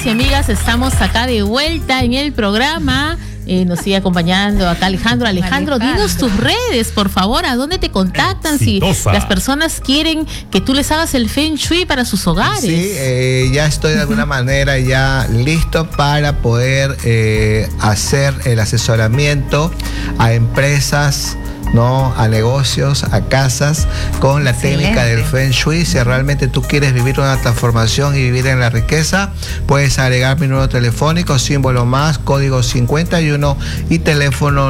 y amigas, estamos acá de vuelta en el programa. Nos sigue acompañando acá Alejandro. Alejandro, dinos tus redes, por favor, ¿a dónde te contactan? Exitosa. Si las personas quieren que tú les hagas el Feng Shui para sus hogares. Sí, ya estoy de alguna manera ya listo para poder hacer el asesoramiento a empresas, ¿no? A negocios, a casas, con la técnica del Feng Shui. Si realmente tú quieres vivir una transformación y vivir en la riqueza, puedes agregar mi número telefónico, símbolo más, código 51 y teléfono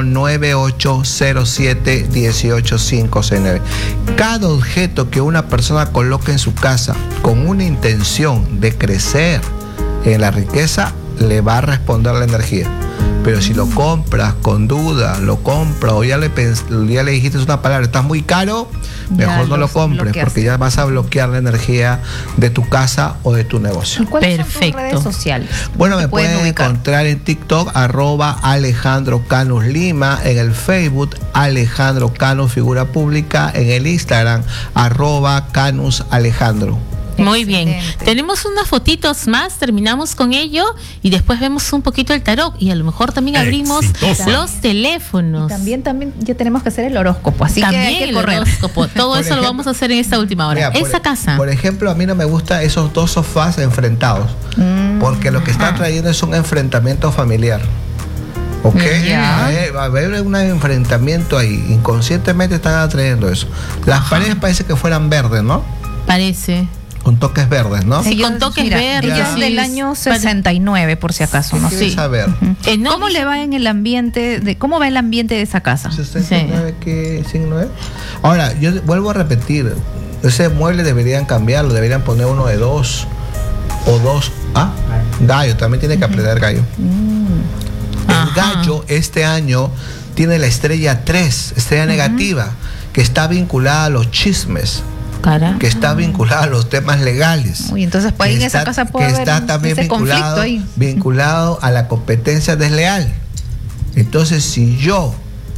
9807-18569. Cada objeto que una persona coloque en su casa con una intención de crecer en la riqueza, le va a responder la energía. Pero si lo compras con duda, lo compras o ya le dijiste una palabra, está muy caro, mejor no lo compres, porque ya vas a bloquear la energía de tu casa o de tu negocio. ¿Y cuáles son tus redes sociales? Bueno, me pueden encontrar en TikTok, @Alejandro Canus Lima, en el Facebook, Alejandro Canus Figura Pública, en el Instagram, @Canus Alejandro. Muy bien, tenemos unas fotitos más, terminamos con ello y después vemos un poquito el tarot y a lo mejor también abrimos los teléfonos. Y también ya tenemos que hacer el horóscopo, así también que hay que el correr. Horóscopo. Todo eso lo vamos a hacer en esta última hora. Mira, casa. Por ejemplo, a mí no me gustan esos dos sofás enfrentados, porque lo que están trayendo es un enfrentamiento familiar. ¿Ok? Va a haber un enfrentamiento ahí. Inconscientemente están atrayendo eso. Las paredes parece que fueran verdes, ¿no? Parece. Con toques verdes, ¿no? Sí, con toques verdes. Ella es del año 69, por si acaso, ¿no? Sí. Saber. ¿Cómo le va en el ambiente cómo va el ambiente de esa casa? 69, ¿qué signo es? Ahora, yo vuelvo a repetir, ese mueble deberían cambiarlo, deberían poner uno de 2 o 2. Gallo, también tiene que aprender gallo. El gallo este año tiene la estrella 3, estrella negativa, que está vinculada a los chismes. Que está vinculada a los temas legales. Uy, entonces pues ahí en esa casa puede haber está también vinculado a la competencia desleal. Entonces, si yo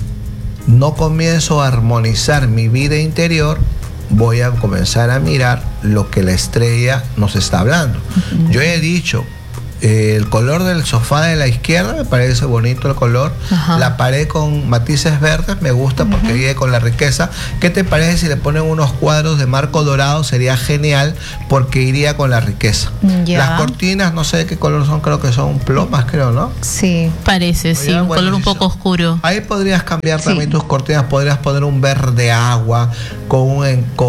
no comienzo a armonizar mi vida interior, voy a comenzar a mirar lo que la estrella nos está hablando. Yo he dicho, el color del sofá de la izquierda me parece bonito el color. La pared con matices verdes me gusta porque viene con la riqueza. ¿Qué te parece si le ponen unos cuadros de marco dorado? Sería genial porque iría con la riqueza. Las cortinas, no sé de qué color son, creo que son plomas, ¿no? Sí, parece, sí, un color un poco oscuro. Ahí podrías cambiar también tus cortinas, podrías poner un verde agua con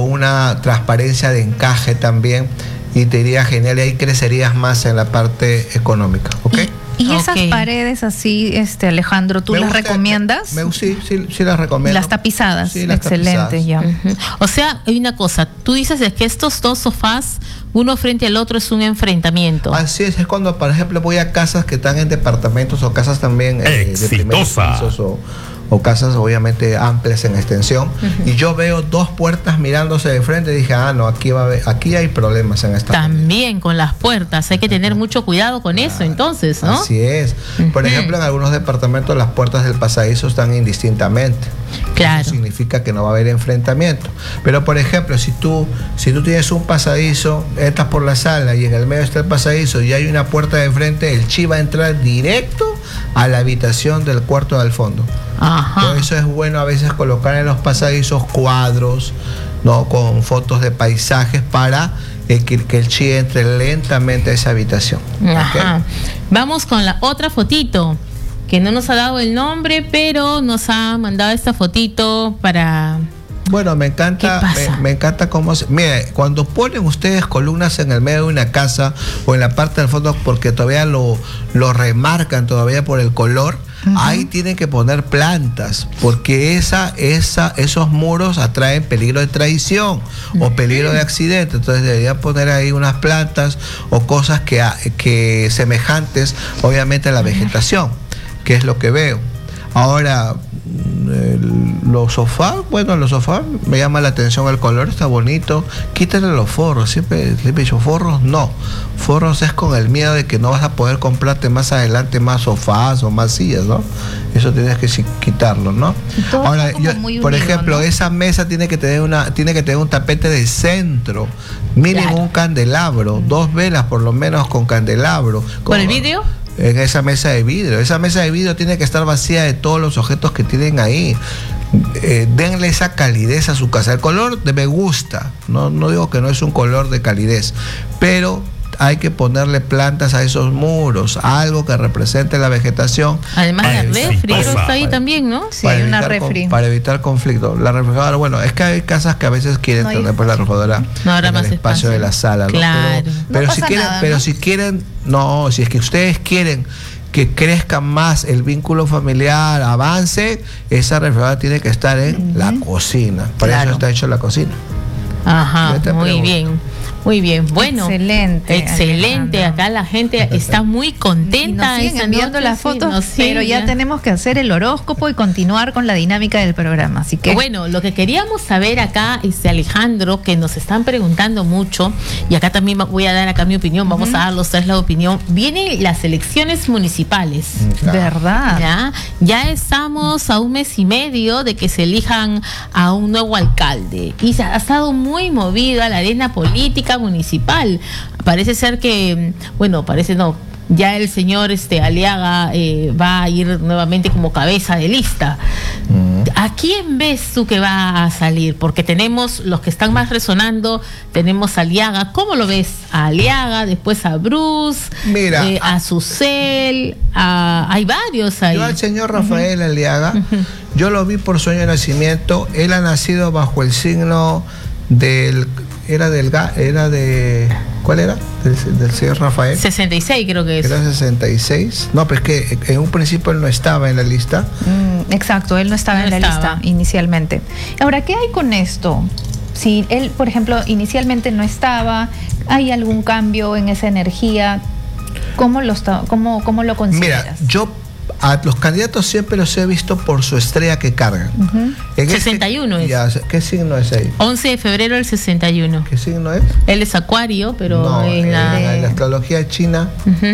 una transparencia de encaje también. Y te iría genial, y ahí crecerías más en la parte económica, ¿ok? ¿Y esas paredes así, Alejandro, tú las recomiendas? Sí las recomiendo. Las tapizadas, sí, las excelente, tapizadas. ya. O sea, hay una cosa, tú dices que estos dos sofás, uno frente al otro, es un enfrentamiento. Así es cuando, por ejemplo, voy a casas que están en departamentos o casas también de primeros pisos o casas obviamente amplias en extensión, y yo veo dos puertas mirándose de frente y dije, no, aquí hay problemas en esta también con las puertas, hay que tener mucho cuidado con eso entonces, ¿no? Así es. Por ejemplo, en algunos departamentos las puertas del pasadizo están indistintamente. Claro. Eso significa que no va a haber enfrentamiento. Pero por ejemplo, si tú tienes un pasadizo, entras por la sala y en el medio está el pasadizo y hay una puerta de frente, el chi va a entrar directo a la habitación del cuarto del fondo. Por eso es bueno a veces colocar en los pasadizos cuadros, ¿no? Con fotos de paisajes para que el chi entre lentamente a esa habitación. ¿Okay? Vamos con la otra fotito, que no nos ha dado el nombre, pero nos ha mandado esta fotito para... Bueno, me encanta cómo mire, cuando ponen ustedes columnas en el medio de una casa o en la parte del fondo, porque todavía lo remarcan todavía por el color, ahí tienen que poner plantas, porque esos muros atraen peligro de traición o peligro de accidente. Entonces deberían poner ahí unas plantas o cosas que semejantes obviamente a la vegetación, que es lo que veo. Ahora, Los sofás, los sofás me llama la atención el color, está bonito. Quítale los forros, siempre he dicho forros, no. Forros es con el miedo de que no vas a poder comprarte más adelante más sofás o más sillas, ¿no? Eso tienes que quitarlo, ¿no? Ahora, por ejemplo, ¿no? Esa mesa tiene que tener un tapete de centro, mínimo un candelabro, 2 velas por lo menos con candelabro. ¿Con el vidrio? En esa mesa de vidrio. Esa mesa de vidrio tiene que estar vacía de todos los objetos que tienen ahí. Denle esa calidez a su casa. El color me gusta, no digo que no es un color de calidez, pero hay que ponerle plantas a esos muros, algo que represente la vegetación. Además la refri, eso está ahí también, ¿no? Sí, hay una refri. Para evitar conflicto. La refrigeradora, bueno, es que hay casas que a veces quieren tener pues la refrigeradora en el espacio de la sala, ¿no? Claro. Pero si quieren, nada, ¿no? Si es que ustedes quieren que crezca más el vínculo familiar, avance, esa refrigeradora tiene que estar en la cocina. Para eso está hecho la cocina. Ajá, muy bien. Muy bien, bueno. Excelente. Acá la gente está muy contenta. Nos siguen enviando las fotos, pero ya tenemos que hacer el horóscopo y continuar con la dinámica del programa. Así que bueno, lo que queríamos saber acá, Alejandro, que nos están preguntando mucho, y acá también voy a dar acá mi opinión, vamos a dar los 3 la opinión. Vienen las elecciones municipales. ¿Verdad? Ya estamos a 1 mes y medio de que se elijan a un nuevo alcalde. Y se ha estado muy movida la arena política municipal. Parece ser que, ya el señor Aliaga va a ir nuevamente como cabeza de lista. ¿A quién ves tú que va a salir? Porque tenemos los que están más resonando, tenemos a Aliaga. ¿Cómo lo ves? A Aliaga, después a Bruce, a Susel, hay varios ahí. Yo al señor Rafael Aliaga, yo lo vi por sueño de nacimiento. Él ha nacido bajo el signo ¿cuál era? Del señor Rafael. 66 creo que es. Era 66. No, pero es que en un principio él no estaba en la lista. Exacto, él no estaba en la lista inicialmente. Ahora, ¿qué hay con esto? Si él, por ejemplo, inicialmente no estaba, ¿hay algún cambio en esa energía? ¿Cómo lo consideras? Mira, yo a los candidatos siempre los he visto por su estrella que cargan. 61 es. ¿Qué signo es ahí? 11 de febrero del 61. ¿Qué signo es? Él es Acuario, pero no, en la astrología china.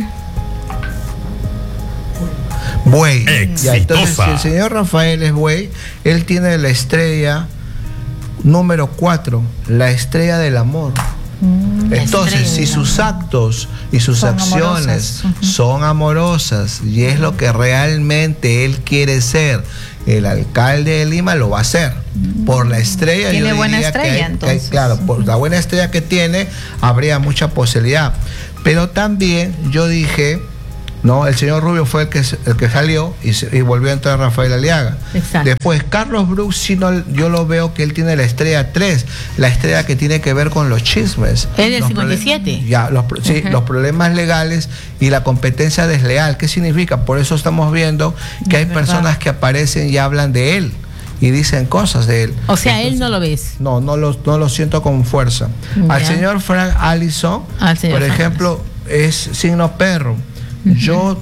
Buey. Entonces, si el señor Rafael es buey, él tiene la estrella número 4, la estrella del amor. Entonces, si sus actos y sus acciones son amorosas y es lo que realmente él quiere ser, el alcalde de Lima lo va a hacer. Por la estrella, tiene buena estrella, entonces. Claro, por la buena estrella que tiene, habría mucha posibilidad. Pero también yo dije, no, el señor Rubio fue el que salió y volvió a entrar Rafael Aliaga. Exacto. Después, Carlos Brooks, yo lo veo que él tiene la estrella 3, la estrella que tiene que ver con los chismes. ¿Es del 57? Los problemas legales y la competencia desleal. ¿Qué significa? Por eso estamos viendo que hay personas que aparecen y hablan de él y dicen cosas de él. O sea, él no lo ves. No lo siento con fuerza. Al señor Frank Allison, por ejemplo, es signo perro. Yo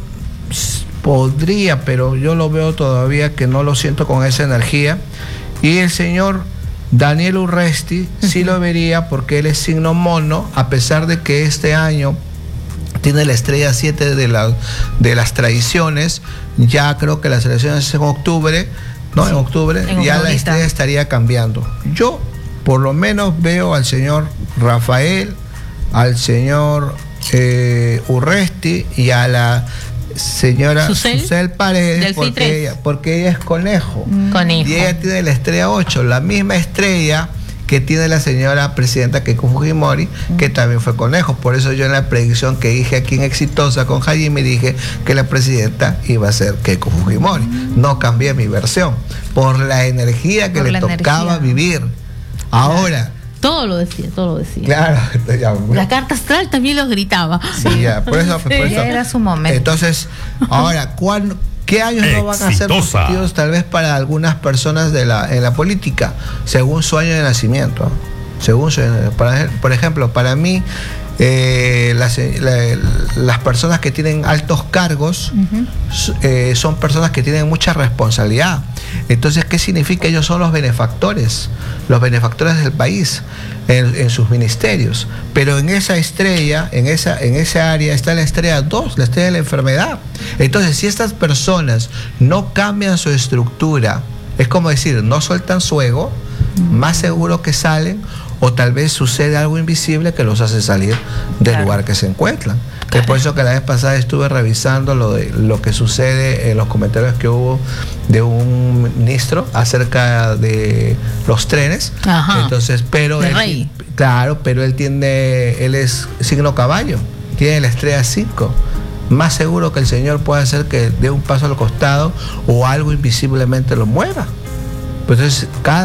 podría, pero yo lo veo todavía que no lo siento con esa energía. Y el señor Daniel Urresti sí lo vería porque él es signo mono, a pesar de que este año tiene la estrella 7 de las tradiciones. Ya creo que las elecciones es en octubre, ¿no? En octubre ya la estrella estaría cambiando. Yo por lo menos veo al señor Rafael, al señor Urresti y a la señora Susel Paredes, porque ella es conejo. Y ella tiene la estrella 8, la misma estrella que tiene la señora presidenta Keiko Fujimori, que también fue conejo. Por eso yo en la predicción que dije aquí en Exitosa con Jaime dije que la presidenta iba a ser Keiko Fujimori. No cambié mi versión por la energía que le tocaba vivir. Ahora, todo lo decía. Claro, la carta astral también lo gritaba. Sí, ya, por eso. Ya era su momento. Entonces, ahora, ¿qué años no van a ser positivos tal vez para algunas personas en la política? Según su año de nacimiento. Por ejemplo, para mí, las personas que tienen altos cargos son personas que tienen mucha responsabilidad. Entonces, ¿qué significa? Ellos son los benefactores del país en sus ministerios. Pero en esa estrella, en esa área está la estrella 2, la estrella de la enfermedad. Entonces, si estas personas no cambian su estructura, es como decir, no sueltan su ego, más seguro que salen, o tal vez sucede algo invisible que los hace salir del lugar que se encuentran. Es por eso que la vez pasada estuve revisando lo que sucede en los comentarios que hubo de un ministro acerca de los trenes. Ajá. Entonces, pero él, claro, pero él es signo caballo, tiene la estrella 5. Más seguro que el Señor puede hacer que dé un paso al costado o algo invisiblemente lo mueva. Entonces,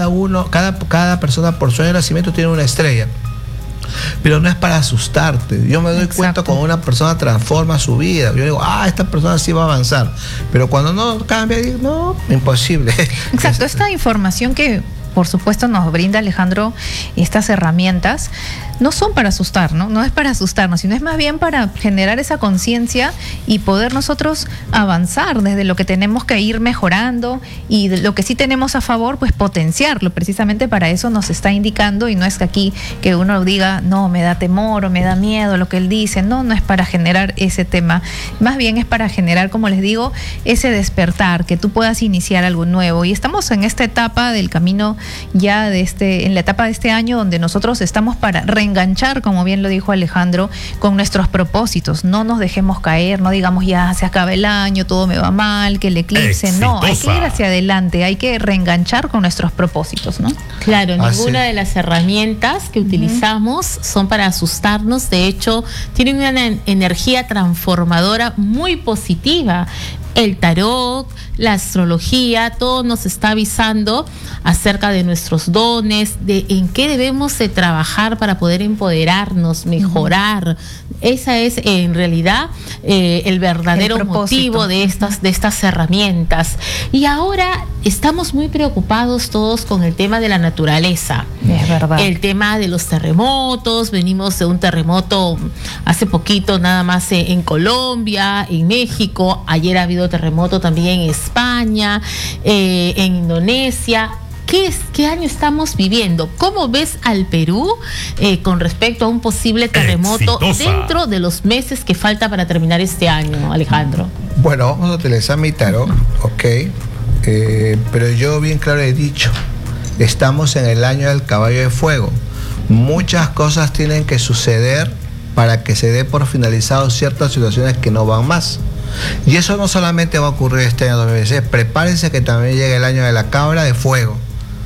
cada persona por su año de nacimiento tiene una estrella. Pero no es para asustarte. Yo me doy cuenta cuando una persona transforma su vida. Yo digo, esta persona sí va a avanzar. Pero cuando no cambia, digo, no, imposible. Exacto, esta información que por supuesto nos brinda Alejandro, estas herramientas, no son para asustar, ¿no? No es para asustarnos, sino es más bien para generar esa conciencia y poder nosotros avanzar desde lo que tenemos que ir mejorando y de lo que sí tenemos a favor, pues potenciarlo. Precisamente para eso nos está indicando, y no es que aquí que uno diga, no, me da temor o me da miedo lo que él dice. No es para generar ese tema. Más bien es para generar, como les digo, ese despertar, que tú puedas iniciar algo nuevo. Y estamos en esta etapa del camino ya en la etapa de este año donde nosotros estamos para reenganchar, como bien lo dijo Alejandro, con nuestros propósitos. No nos dejemos caer, no digamos ya se acaba el año, todo me va mal, que el eclipse. Exitosa. No, hay que ir hacia adelante, hay que reenganchar con nuestros propósitos, ¿no? Claro, ninguna de las herramientas que utilizamos son para asustarnos. De hecho, tienen una energía transformadora muy positiva. El tarot, la astrología, todo nos está avisando acerca de nuestros dones, de en qué debemos de trabajar para poder empoderarnos, mejorar. Esa es en realidad el verdadero motivo de estas herramientas. Y ahora estamos muy preocupados todos con el tema de la naturaleza. Es verdad. El tema de los terremotos. Venimos de un terremoto hace poquito nada más en Colombia, en México. Ayer ha habido terremoto también en España, en Indonesia. ¿Qué año estamos viviendo? ¿Cómo ves al Perú con respecto a un posible terremoto dentro de los meses que falta para terminar este año, Alejandro? Bueno, vamos a utilizar mi tarot, ok. Pero yo bien claro he dicho, estamos en el año del caballo de fuego. Muchas cosas tienen que suceder para que se dé por finalizado ciertas situaciones que no van más. Y eso no solamente va a ocurrir este año 2016, prepárense que también llegue el año de la cabra de fuego.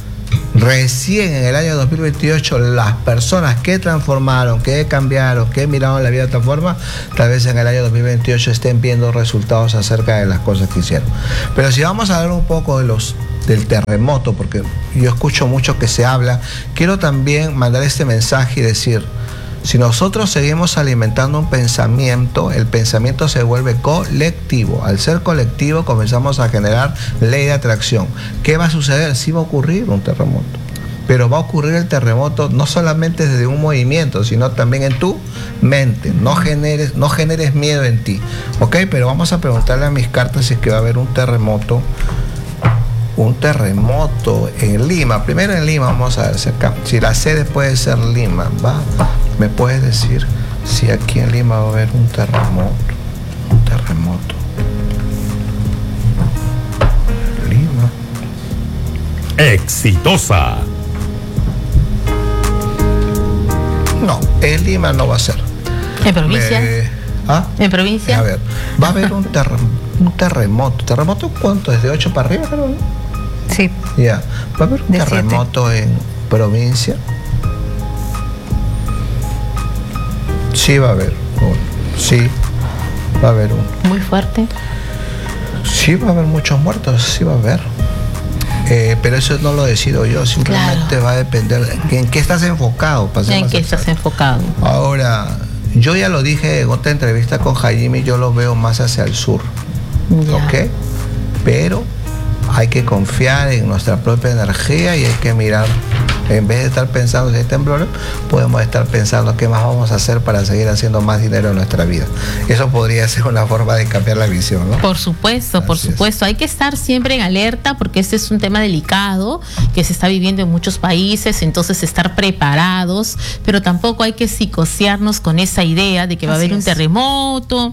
Recién en el año 2028 las personas que transformaron, que cambiaron, que miraron la vida de otra forma, tal vez en el año 2028 estén viendo resultados acerca de las cosas que hicieron. Pero si vamos a hablar un poco del terremoto, porque yo escucho mucho que se habla, quiero también mandar este mensaje y decir, si nosotros seguimos alimentando un pensamiento, el pensamiento se vuelve colectivo. Al ser colectivo comenzamos a generar ley de atracción. ¿Qué va a suceder? Sí va a ocurrir un terremoto. Pero va a ocurrir el terremoto no solamente desde un movimiento, sino también en tu mente. No generes miedo en ti. ¿Ok? Pero vamos a preguntarle a mis cartas si es que va a haber un terremoto en Lima. Primero en Lima, vamos a ver si la sede puede ser Lima, ¿va? ¿Me puedes decir si aquí en Lima va a haber un terremoto? Lima. Exitosa. No, en Lima no va a ser. ¿En provincia? ¿En provincia? A ver, va a haber un terremoto. ¿Terremoto cuánto? ¿Desde 8 para arriba, creo? Sí. Ya. ¿Va a haber un terremoto en provincia? Sí va a haber uno. Sí, va a haber uno. Muy fuerte. Sí va a haber muchos muertos, sí va a haber. Pero eso no lo decido yo, simplemente va a depender en qué estás enfocado. ¿En qué estás enfocado? Ahora, yo ya lo dije en otra entrevista con Jaime, yo lo veo más hacia el sur. Ya. ¿Ok? Pero hay que confiar en nuestra propia energía y hay que mirar En vez de estar pensando si hay temblores, podemos estar pensando qué más vamos a hacer para seguir haciendo más dinero en nuestra vida. Eso podría ser una forma de cambiar la visión, ¿no? Por supuesto, por supuesto. Hay que estar siempre en alerta porque este es un tema delicado que se está viviendo en muchos países, entonces estar preparados, pero tampoco hay que psicosearnos con esa idea de que va a haber un terremoto,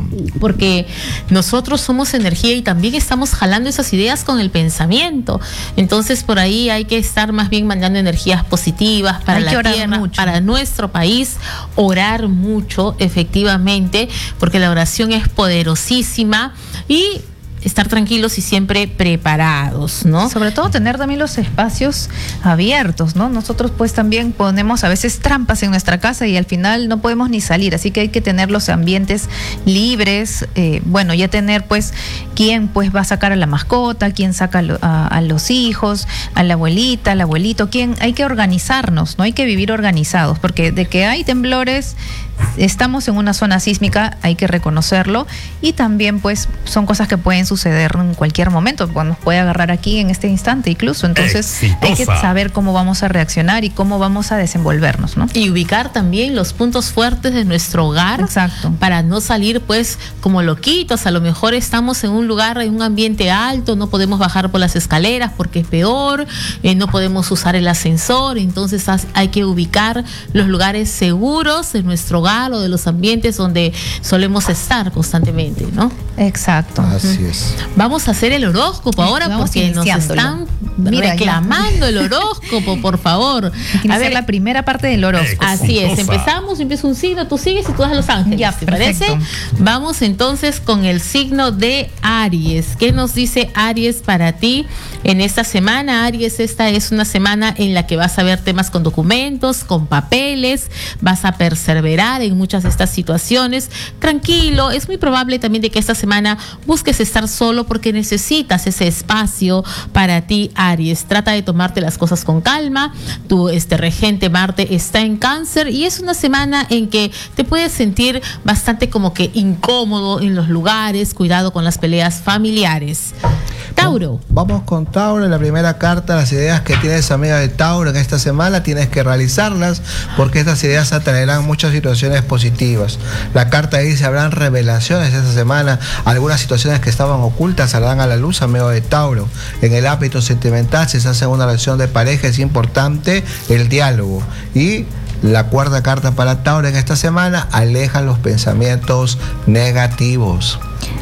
porque nosotros somos energía y también estamos jalando esas ideas con el pensamiento. Entonces por ahí hay que estar más bien mandando energías positivas para la tierra, para nuestro país, orar mucho, efectivamente, porque la oración es poderosísima, y estar tranquilos y siempre preparados, ¿no? Sobre todo tener también los espacios abiertos, ¿no? Nosotros pues también ponemos a veces trampas en nuestra casa y al final no podemos ni salir, así que hay que tener los ambientes libres, bueno, ya tener pues quién pues va a sacar a la mascota, quién saca a los hijos, a la abuelita, al abuelito, quién, hay que organizarnos, ¿no? Hay que vivir organizados, porque de que hay temblores, estamos en una zona sísmica, hay que reconocerlo, y también pues son cosas que pueden suceder en cualquier momento, nos puede agarrar aquí en este instante incluso, entonces hay que saber cómo vamos a reaccionar y cómo vamos a desenvolvernos, ¿no? Y ubicar también los puntos fuertes de nuestro hogar. Exacto. Para no salir pues como loquitos. A lo mejor estamos en un lugar, en un ambiente alto, no podemos bajar por las escaleras porque es peor, no podemos usar el ascensor, entonces hay que ubicar los lugares seguros de nuestro hogar o de los ambientes donde solemos estar constantemente, ¿no? Exacto. Así es. Vamos a hacer el horóscopo ahora porque nos están reclamando el horóscopo, por favor. A ver, la primera parte del horóscopo. Así es, empieza un signo, tú sigues y tú das Los Ángeles. Ya, ¿te parece? Vamos entonces con el signo de Aries. ¿Qué nos dice Aries para ti en esta semana? Aries, esta es una semana en la que vas a ver temas con documentos, con papeles, vas a perseverar en muchas de estas situaciones. Tranquilo, es muy probable también de que esta semana busques estar solo porque necesitas ese espacio para ti, Aries. Trata de tomarte las cosas con calma. Tu regente Marte está en Cáncer y es una semana en que te puedes sentir bastante como que incómodo en los lugares. Cuidado con las peleas familiares. Tauro. Vamos con Tauro. En la primera carta, las ideas que tienes, amiga de Tauro, en esta semana tienes que realizarlas porque estas ideas atraerán muchas situaciones positivas. La carta dice, habrán revelaciones esta semana, algunas situaciones que estaban ocultas saldrán a la luz, amigo de Tauro. En el ámbito sentimental, si se hace una relación de pareja, es importante el diálogo. Y la cuarta carta para Tauro en esta semana, aleja los pensamientos negativos.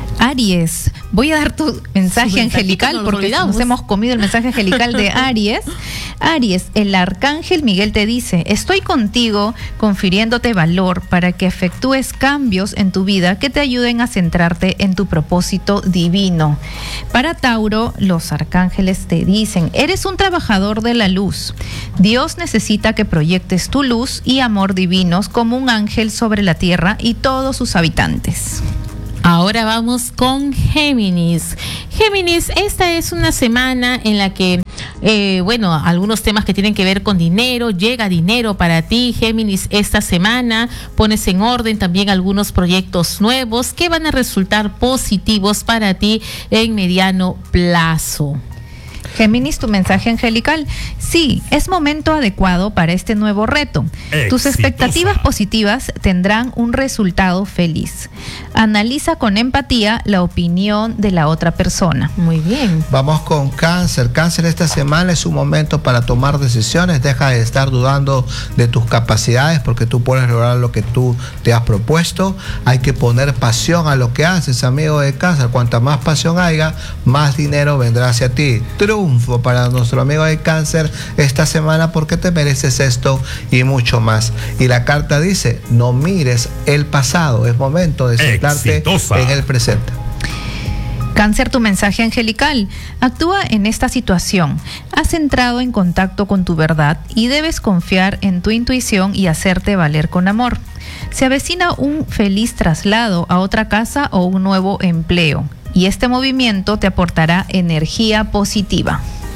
Aries, voy a dar tu mensaje angelical porque nos hemos comido el mensaje angelical de Aries. Aries, el arcángel Miguel te dice, estoy contigo confiriéndote valor para que efectúes cambios en tu vida que te ayuden a centrarte en tu propósito divino. Para Tauro, los arcángeles te dicen, eres un trabajador de la luz. Dios necesita que proyectes tu luz y amor divinos como un ángel sobre la tierra y todos sus habitantes. Ahora vamos con Géminis. Géminis, esta es una semana en la que, algunos temas que tienen que ver con dinero, llega dinero para ti, Géminis, esta semana pones en orden también algunos proyectos nuevos que van a resultar positivos para ti en mediano plazo. Géminis, tu mensaje angelical. Sí, es momento adecuado para este nuevo reto. Tus expectativas positivas tendrán un resultado feliz. Analiza con empatía la opinión de la otra persona. Muy bien. Vamos con Cáncer. Cáncer, esta semana es un momento para tomar decisiones. Deja de estar dudando de tus capacidades porque tú puedes lograr lo que tú te has propuesto. Hay que poner pasión a lo que haces, amigo de Cáncer. Cuanta más pasión haya, más dinero vendrá hacia ti. Triunfo para nuestro amigo de Cáncer esta semana porque te mereces esto y mucho más. Y la carta dice, no mires el pasado, es momento de centrarte en el presente. Cáncer, tu mensaje angelical. Actúa en esta situación. Has entrado en contacto con tu verdad y debes confiar en tu intuición y hacerte valer con amor. Se avecina un feliz traslado a otra casa o un nuevo empleo. Y este movimiento te aportará energía positiva.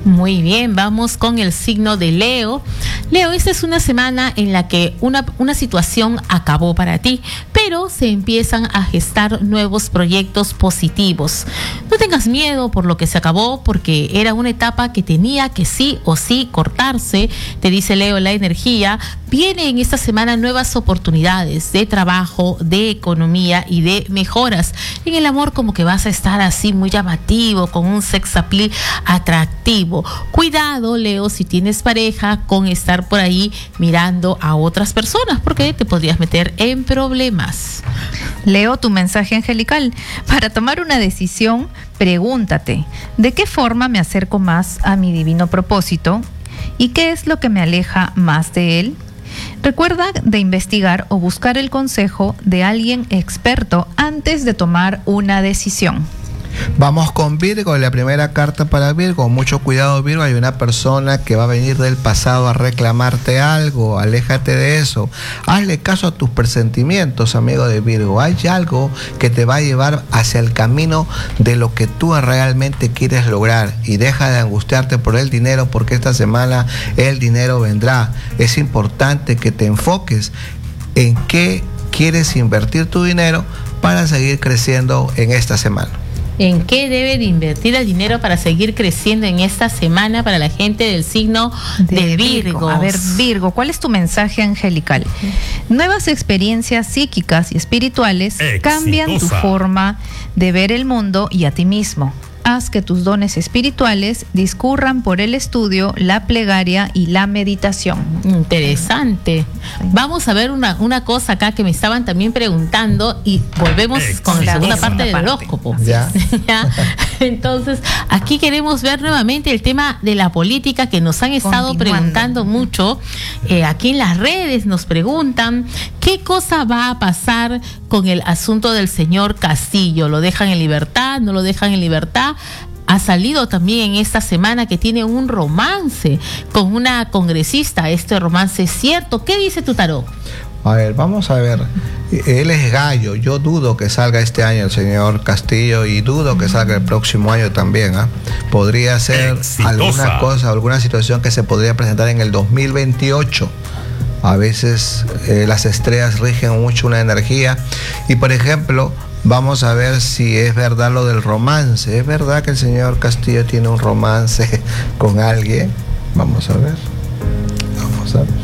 Muy bien, vamos con el signo de Leo. Leo, esta es una semana en la que una situación acabó para ti, pero se empiezan a gestar nuevos proyectos positivos. No tengas miedo por lo que se acabó, porque era una etapa que tenía que sí o sí cortarse. Te dice Leo la energía. Viene en esta semana nuevas oportunidades de trabajo, de economía y de mejoras. En el amor como que vas a estar así muy llamativo, con un sex appeal atractivo. Cuidado, Leo, si tienes pareja, con estar por ahí mirando a otras personas, porque te podrías meter en problemas. Leo, tu mensaje angelical. Para tomar una decisión, pregúntate, ¿de qué forma me acerco más a mi divino propósito? ¿Y qué es lo que me aleja más de él? Recuerda de investigar o buscar el consejo de alguien experto antes de tomar una decisión. Vamos con Virgo, la primera carta para Virgo. Mucho cuidado, Virgo, hay una persona que va a venir del pasado a reclamarte algo. Aléjate de eso. Hazle caso a tus presentimientos, amigo de Virgo. Hay algo que te va a llevar hacia el camino de lo que tú realmente quieres lograr, y deja de angustiarte por el dinero, porque esta semana el dinero vendrá. Es importante que te enfoques en qué quieres invertir tu dinero para seguir creciendo en esta semana. ¿En qué debe de invertir el dinero para seguir creciendo en esta semana para la gente del signo de Virgo? A ver, Virgo, ¿cuál es tu mensaje angelical? Nuevas experiencias psíquicas y espirituales cambian tu forma de ver el mundo y a ti mismo. Haz que tus dones espirituales discurran por el estudio, la plegaria y la meditación. Interesante. Vamos a ver una cosa acá que me estaban también preguntando, y volvemos con la segunda parte del horóscopo. ¿Ya? Entonces, aquí queremos ver nuevamente el tema de la política, que nos han estado preguntando mucho. Aquí en las redes nos preguntan qué cosa va a pasar con el asunto del señor Castillo. ¿Lo dejan en libertad? ¿No lo dejan en libertad? Ha salido también en esta semana que tiene un romance con una congresista. ¿Este romance es cierto? ¿Qué dice tu tarot? A ver, vamos a ver. Él es gallo. Yo dudo que salga este año el señor Castillo, y dudo que salga el próximo año también. Podría ser alguna cosa, alguna situación que se podría presentar en el 2028. A veces las estrellas rigen mucho una energía. Y por ejemplo, vamos a ver si es verdad lo del romance. ¿Es verdad que el señor Castillo tiene un romance con alguien? Vamos a ver. Vamos a ver.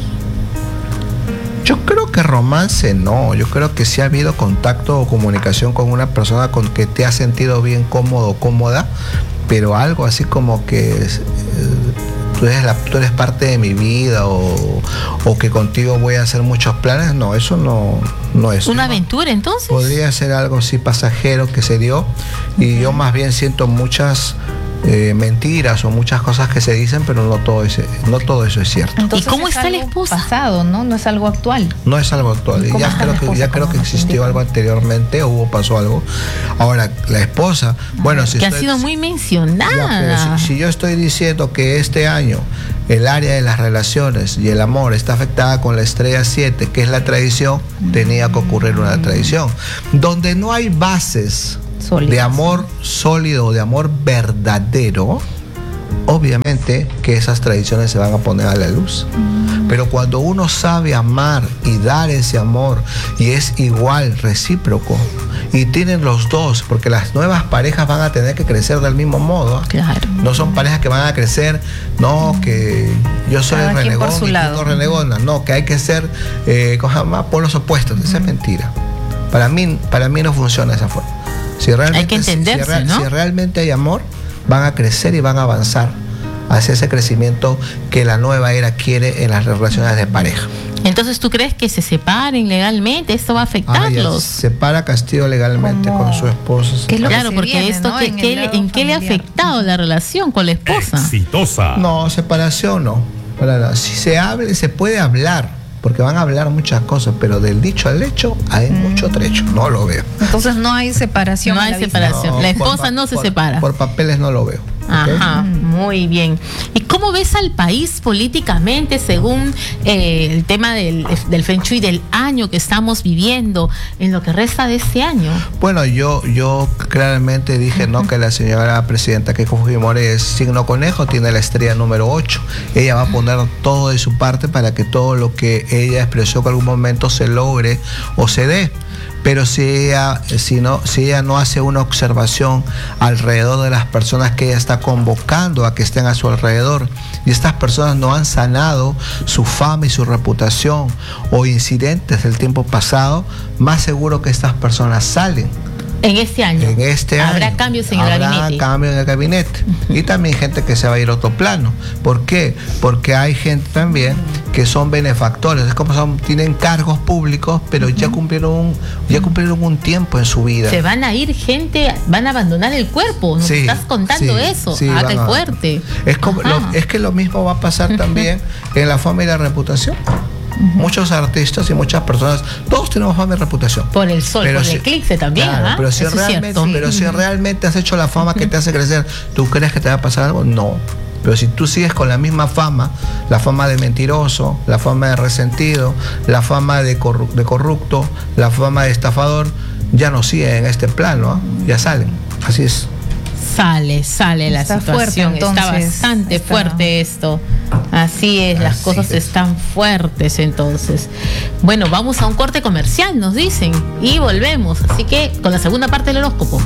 Yo creo que romance no. Yo creo que sí ha habido contacto o comunicación con una persona con que te has sentido bien cómodo o cómoda, pero algo así como que tú eres parte de mi vida, o que contigo voy a hacer muchos planes. No, eso no es. ¿Una aventura entonces? Podría ser algo así pasajero que se dio, y yo más bien siento muchas mentiras o muchas cosas que se dicen, pero no todo eso es cierto. Entonces, ¿y cómo está la esposa? Pasado, ¿no? No es algo actual. No es algo actual. Y ya creo que existió algo anteriormente, pasó algo. Ahora, la esposa, que ha sido muy mencionada. Si yo estoy diciendo que este año el área de las relaciones y el amor está afectada con la estrella 7, que es la traición, tenía que ocurrir una traición. Donde no hay bases de amor sólido, de amor verdadero, obviamente que esas tradiciones se van a poner a la luz. Pero cuando uno sabe amar y dar ese amor, y es igual, recíproco, y tienen los dos, porque las nuevas parejas van a tener que crecer del mismo modo. Claro. No son parejas que van a crecer, no, que yo soy el renegón y tú no renegona. No, que hay que ser por los opuestos. Esa es mentira. Para mí no funciona de esa forma. Si realmente, hay que entenderse, ¿no? Si realmente hay amor, van a crecer y van a avanzar hacia ese crecimiento que la nueva era quiere en las relaciones de pareja. Entonces, ¿tú crees que se separen legalmente? ¿Esto va a afectarlos? Separa Castillo legalmente con su esposa. Claro, porque esto, ¿en qué le ha afectado la relación con la esposa? Exitosa. No, separación no. Si se puede hablar, porque van a hablar muchas cosas, pero del dicho al hecho hay mucho trecho. No lo veo. Entonces no hay separación. No hay separación. La esposa no se separa. Por papeles no lo veo. Ajá, muy bien. ¿Y cómo ves al país políticamente según el tema del Feng Shui del año que estamos viviendo en lo que resta de este año? Bueno, yo claramente dije, ¿no?, que la señora presidenta Keiko Fujimori es signo conejo, tiene la estrella número 8. Ella va a poner todo de su parte para que todo lo que ella expresó que en algún momento se logre o se dé. Pero si ella no hace una observación alrededor de las personas que ella está convocando a que estén a su alrededor, y estas personas no han sanado su fama y su reputación o incidentes del tiempo pasado, más seguro que estas personas salen. En este año. En este año. Habrá cambios en el gabinete. Habrá cambios en el gabinete. Y también gente que se va a ir a otro plano. ¿Por qué? Porque hay gente también que son benefactores. Es como tienen cargos públicos, pero ya cumplieron un tiempo en su vida. Se van a ir gente, van a abandonar el cuerpo. ¿Nos estás contando eso? Sí, qué fuerte. Es que lo mismo va a pasar también en la fama y la reputación. Muchos artistas y muchas personas, todos tenemos fama y reputación. Por el sol, por el eclipse también. Claro, pero si realmente has hecho la fama que te hace crecer, ¿tú crees que te va a pasar algo? No. Pero si tú sigues con la misma fama, la fama de mentiroso, la fama de resentido, la fama de corrupto, la fama de estafador, ya no siguen en este plano, ya salen. Así es. Sale la situación. Fuerte, entonces, está bastante fuerte esto. Así es, las cosas están fuertes entonces. Bueno, vamos a un corte comercial, nos dicen, y volvemos. Así que con la segunda parte del horóscopo.